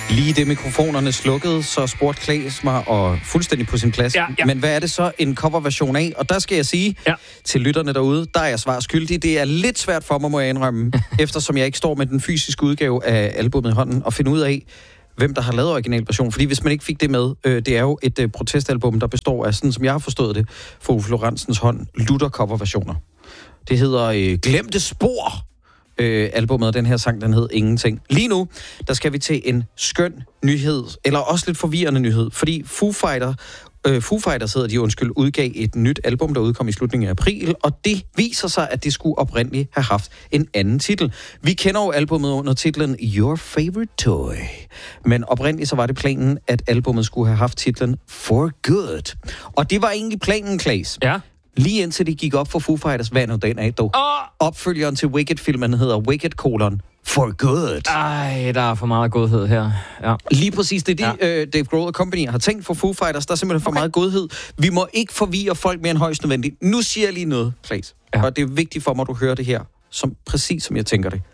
Lige det mikrofonerne slukkede, så spurgte Claes mig og fuldstændig på sin plads. Ja. Men hvad er det så en coverversion af? Og der skal jeg sige til lytterne derude, der er jeg svar skyldig. Det er lidt svært for mig, må jeg indrømme, eftersom jeg ikke står med den fysiske udgave af albummet i hånden, og finde ud af, hvem der har lavet originalversion. Fordi hvis man ikke fik det med, det er jo et protestalbum, der består af, sådan som jeg har forstået det, for Uffe Lorentzens hånd, lutter coverversioner. Det hedder Glemte Spor. Albumet og den her sang, den hed Ingenting. Lige nu, der skal vi til en skøn nyhed, eller også lidt forvirrende nyhed, fordi Foo Fighters udgav et nyt album, der udkom i slutningen af april, og det viser sig, at det skulle oprindeligt have haft en anden titel. Vi kender jo albumet under titlen Your Favorite Toy, men oprindeligt så var det planen, at albumet skulle have haft titlen For Good. Og det var egentlig planen, Claes. Ja. Lige indtil det gik op for Foo Fighters, hvad nu den er dog. Opfølgeren til Wicked-filmen hedder Wicked: For Good. Ej, der er for meget godhed her. Ja. Lige præcis, det er det, Dave Grohl Company har tænkt for Foo Fighters. Der er simpelthen for meget godhed. Vi må ikke forvirre folk mere end højst nødvendigt. Nu siger jeg lige noget, Claes. Ja. Og det er vigtigt for mig, at du hører det her, præcis som jeg tænker det.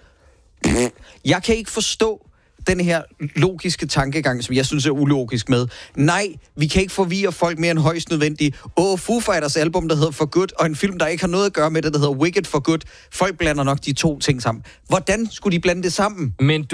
Jeg kan ikke forstå den her logiske tankegang, som jeg synes er ulogisk med. Nej, vi kan ikke forvirre folk mere end højst nødvendigt. Foo Fighters album, der hedder For Good, og en film, der ikke har noget at gøre med det, der hedder Wicked for Good. Folk blander nok de to ting sammen. Hvordan skulle de blande det sammen? Men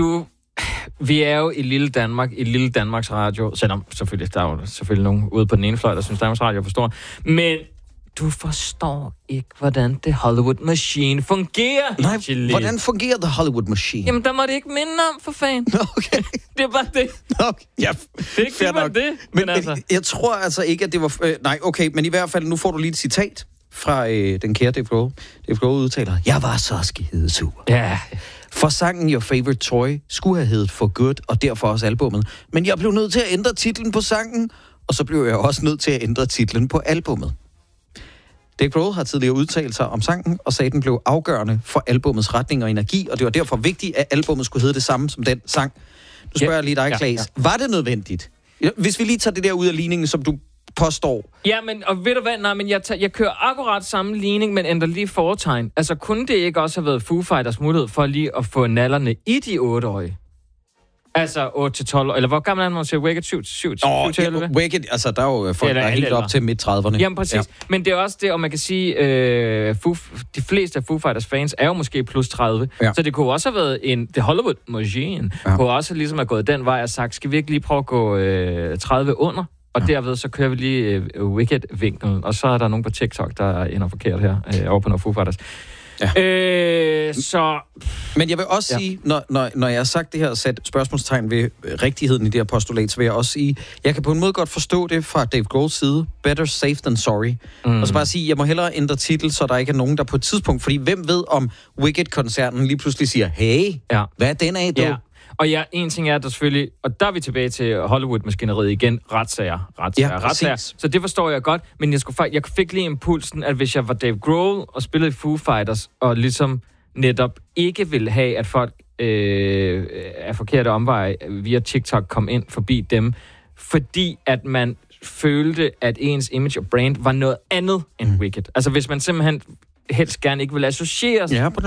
vi er jo i lille Danmark, i lille Danmarks Radio, selvom selvfølgelig, der er jo selvfølgelig nogen ude på den ene fløj, der synes Danmarks Radio er for stor. Men du forstår ikke, hvordan The Hollywood Machine fungerer. Nej, hvordan fungerer The Hollywood Machine? Jamen, der må det ikke minde om, for fanden. Okay. Det er bare det. Okay. Ja, det er ikke bare det. Men altså. Jeg tror altså ikke, at det var... nej, okay, men i hvert fald, nu får du lige et citat fra den kære Dave Grohl. Dave Grohl udtaler, jeg var så skidesur. Ja. For sangen Your Favorite Toy skulle have heddet For Good, og derfor også albummet. Men jeg blev nødt til at ændre titlen på sangen, og så blev jeg også nødt til at ændre titlen på albummet. Dave Grohl har tidligere udtalt sig om sangen, og sagde, at den blev afgørende for albumets retning og energi, og det var derfor vigtigt, at albummet skulle hedde det samme som den sang. Nu spørger jeg lige dig, Claes. Var det nødvendigt? Hvis vi lige tager det der ud af ligningen, som du påstår. Ja, men og ved du hvad? Nej, men jeg kører akkurat samme ligning, men ændrer lige foretegn. Altså, kunne det ikke også have været Foo Fighters mulighed for lige at få nallerne i de 8-årige? Altså 8-12, eller hvor gammel er man til Wicked? 7-11? Wicked, altså der er jo folk, der er helt op til midt-30'erne. Jamen præcis, men det er også det, og man kan sige, de fleste af Foo Fighters fans er jo måske plus 30, så det kunne også have været The Hollywood Machine, kunne også ligesom have gået den vej og sagt, skal vi ikke lige prøve at gå 30 under? Og derved så kører vi lige Wicked-vinklen, og så er der nogen på TikTok, der ender forkert her, over på noget Foo Fighters. Ja. Men jeg vil også sige, når jeg har sagt det her og sat spørgsmålstegn ved rigtigheden i det her postulat, så vil jeg også sige, jeg kan på en måde godt forstå det fra Dave Grohls side. Better safe than sorry. Og så bare sige, jeg må hellere ændre titel, så der ikke er nogen, der på et tidspunkt, fordi hvem ved om Wicked-koncernen lige pludselig siger, hey, hvad er den af, du? Ja. Og en ting er der selvfølgelig, og der er vi tilbage til Hollywood-maskineriet igen, retssager. Så det forstår jeg godt, men jeg fik lige impulsen, at hvis jeg var Dave Grohl og spillede i Foo Fighters, og ligesom netop ikke ville have, at folk af forkerte omveje via TikTok kom ind forbi dem, fordi at man følte, at ens image og brand var noget andet end Wicked. Altså hvis man simpelthen helst gerne ikke vil associeres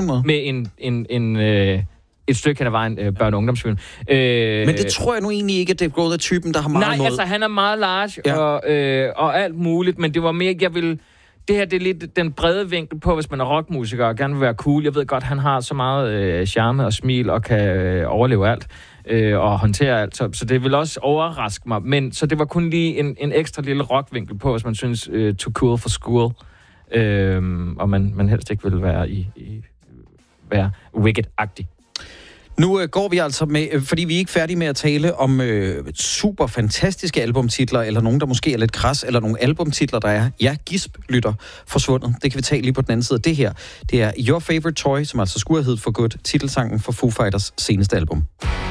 med et stykke hen ad vejen børne- og ungdomsfilm. Men det tror jeg nu egentlig ikke, at Dave Grohl er typen, der har meget noget. Nej, altså han er meget large og alt muligt, men det var mere, det her det er lidt den brede vinkel på, hvis man er rockmusiker og gerne vil være cool. Jeg ved godt, han har så meget charme og smil og kan overleve alt og håndtere alt, så det vil også overraske mig. Men så det var kun lige en ekstra lille rockvinkel på, hvis man synes too cool for school, og man helst ikke vil være Wicked-agtig. Nu går vi altså med, fordi vi er ikke færdige med at tale om super fantastiske albumtitler, eller nogen, der måske er lidt kras, eller nogle albumtitler, der er, gisp-lytter forsvundet. Det kan vi tage lige på den anden side af det her. Det er Your Favorite Toy, som altså skulle have heddet For Good, titelsangen for Foo Fighters seneste album.